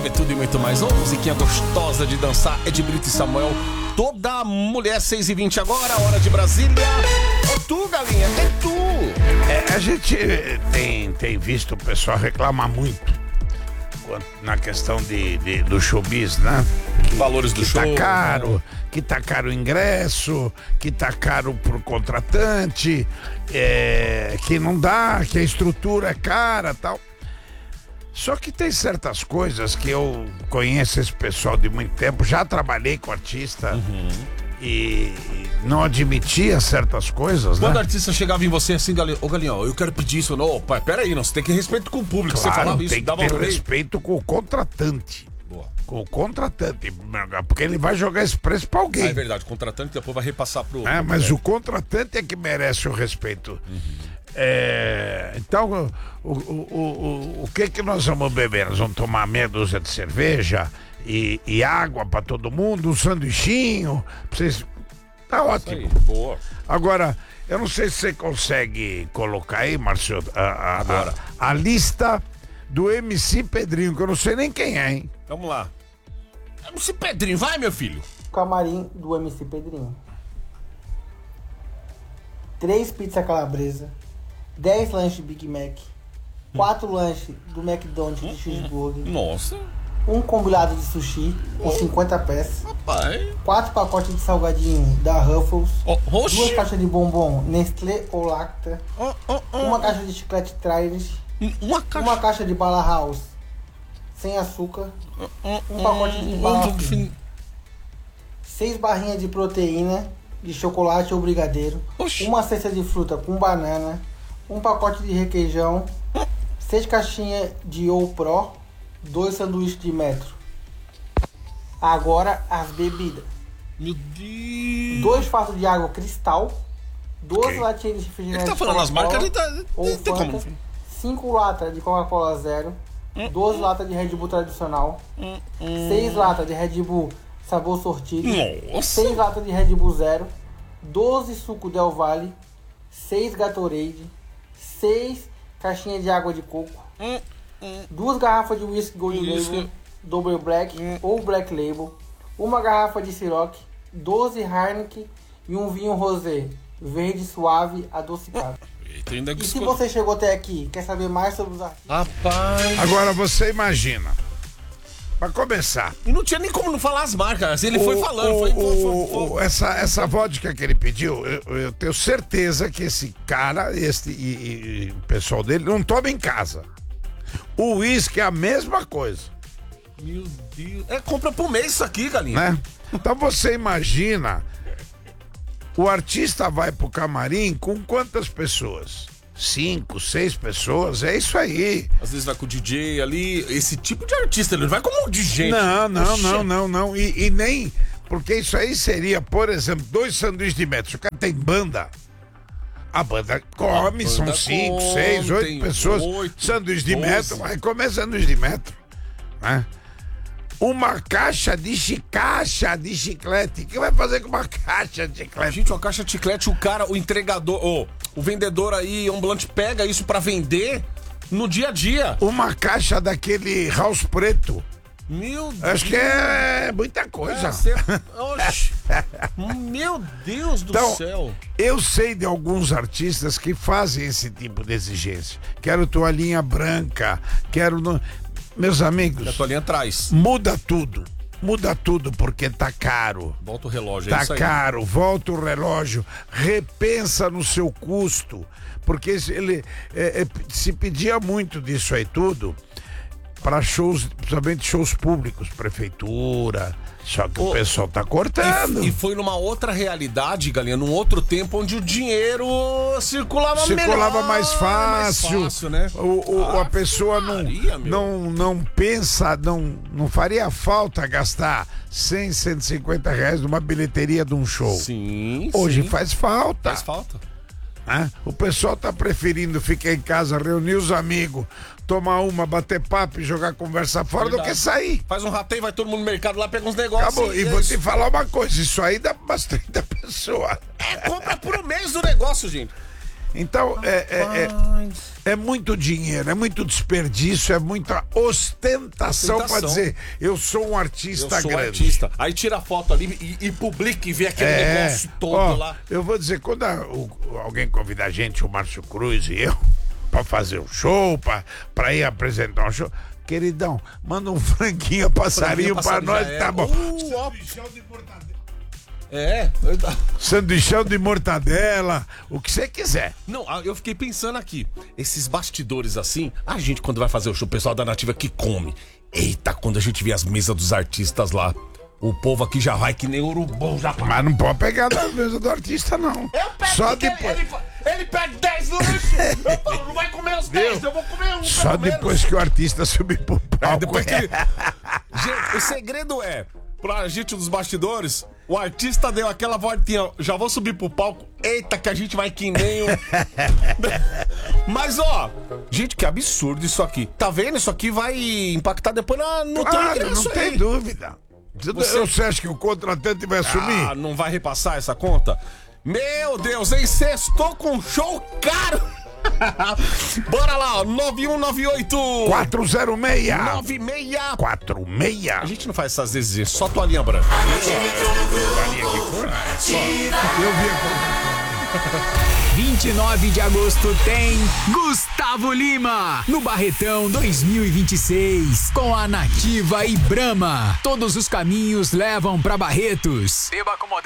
ver tudo e muito mais. Uma musiquinha gostosa de dançar. É de Brito e Samuel. Toda mulher, 6h20 agora, hora de Brasília. É tu, galinha, é tu. A gente tem visto o pessoal reclamar muito na questão do showbiz, né? Valores do show. Que tá caro o ingresso, que tá caro pro contratante, que não dá, que a estrutura é cara, tal. Só que tem certas coisas que eu conheço esse pessoal de muito tempo, já trabalhei com artista e não admitia certas coisas, Quando né? o artista chegava em você assim, ô Galinhão, eu quero pedir isso. Não, pai, peraí, não, você tem que ter respeito com o público. Claro, você falava isso, tem que dava ter um respeito com o contratante. Boa. Com o contratante, porque ele vai jogar esse preço pra alguém. É verdade, o contratante depois vai repassar pro... Mas o contratante é que merece o respeito. Então, o que nós vamos beber? Nós vamos tomar meia dúzia de cerveja e água pra todo mundo, um sanduichinho, pra vocês... Tá ótimo. Aí, boa. Agora, eu não sei se você consegue colocar aí, Márcio, a lista do MC Pedrinho, que eu não sei nem quem é, hein? Vamos lá. MC Pedrinho, vai, meu filho. Camarim do MC Pedrinho. 3 pizza calabresa, 10 lanches Big Mac, 4 lanches do McDonald's de cheeseburger, Nossa. um combinado de sushi com 50 pés, Rapaz. 4 pacotes de salgadinho da Ruffles, Oxi. 2 caixas de bombom Nestlé ou Lacta, uma caixa de chiclete Trailers, uma caixa de bala House sem açúcar, um pacote de bala fina, 6 barrinhas de proteína de chocolate ou brigadeiro, Oxi. uma cesta de fruta com banana, um pacote de requeijão, 6 caixinhas de Ou Pro, 2 sanduíches de metro. Agora as bebidas. Meu Deus. 2 fardos de água Cristal, 12 latinhas de refrigerante. Ele tá falando as marcas, ele tá... ou tem Fanta, como. 5 latas de Coca-Cola Zero, 12 latas de Red Bull tradicional, 6 latas de Red Bull sabor sortido, Nossa. 6 latas de Red Bull Zero, 12 suco Del Valle, 6 Gatorade, 6 caixinhas de água de coco, 2 garrafas de whisky Gold Label, Double Black ou Black Label, uma garrafa de Ciroc, 12 Heineken e um vinho rosé, verde suave adocicado. E se você chegou até aqui, quer saber mais sobre os artistas? Rapaz. Agora você imagina, pra começar, E não tinha nem como não falar as marcas. Ele foi falando. essa vodka que ele pediu, eu tenho certeza que esse cara, e o pessoal dele, não toma em casa. O uísque é a mesma coisa, Meu Deus. Compra por mês isso aqui, galinha. né? Então você imagina, o artista vai pro camarim com quantas pessoas? 5, 6 pessoas, é isso aí. Às vezes vai com o DJ ali. Esse tipo de artista, ele não vai com um monte de gente. Não. E nem. Porque isso aí seria, por exemplo, 2 sanduíches de metro. Se o cara tem banda, a banda come, são 5, 6, 8 pessoas. Sanduíche de 12. metro, vai comer sanduíche de metro, né? Uma caixa de chiclete. O que vai fazer com uma caixa de chiclete? Gente, uma caixa de chiclete, o entregador, o vendedor aí, ambulante, pega isso pra vender no dia a dia. Uma caixa daquele house preto. Meu Deus. Acho que é muita coisa. Oxe. Meu Deus do céu. Eu sei de alguns artistas que fazem esse tipo de exigência. Quero toalhinha branca, Meus amigos, A toalhinha atrás. muda tudo porque tá caro. Volta o relógio, é Tá isso aí. caro, volta o relógio, repensa no seu custo, porque ele se pedia muito disso aí tudo para shows, principalmente shows públicos, prefeitura, só que o pessoal tá cortando. E foi numa outra realidade, galinha, num outro tempo onde o dinheiro circulava mais fácil, né? A pessoa Maria, não pensa, não faria falta gastar 100, 150 reais numa bilheteria de um show. Sim. Hoje faz falta. Faz falta. Né? O pessoal tá preferindo ficar em casa, reunir os amigos, tomar uma, bater papo e jogar conversa fora do que sair. Faz um rateio, vai todo mundo no mercado lá, pega uns negócios. Acabou. E vou te falar uma coisa, isso aí dá umas 30 pessoas. Compra por um mês do negócio, gente. Então, é muito dinheiro, é muito desperdício, é muita ostentação pra dizer, eu sou um artista grande. Aí tira a foto ali e publica e vê aquele negócio todo lá. Eu vou dizer, quando alguém convida a gente, o Márcio Cruz e eu, pra fazer um show, pra ir apresentar um show, queridão, manda um franguinho passarinho pra nós, tá bom. Sanduichão de mortadela. Sanduichão de mortadela, o que você quiser. Não, eu fiquei pensando aqui, esses bastidores assim, a gente quando vai fazer o show, o pessoal da Nativa que come. Eita, quando a gente vê as mesas dos artistas lá, o povo aqui já vai que nem urubão já. Mas não pode pegar da mesa do artista, não. Eu pego, só depois. Ele pega 10 no lanche. Não vai comer os 10, eu vou comer um. Só depois menos. Que o artista subir pro palco. Depois que Gente, o segredo é, pra gente dos bastidores, o artista deu aquela voltinha, já vou subir pro palco, eita que a gente vai que nem Mas gente, que absurdo isso aqui. Tá vendo? Isso aqui vai impactar depois no teu ingresso. Não tem dúvida. Você acha que o contratante vai assumir? Não vai repassar essa conta? Meu Deus, hein? Sextou com show caro! Bora lá, 9198 406 9646. A gente não faz essas vezes, só toalhinha branca. Eu vi 29 de agosto tem Gustavo Lima no Barretão 2026 com a Nativa e Brahma. Todos os caminhos levam pra Barretos. Beba com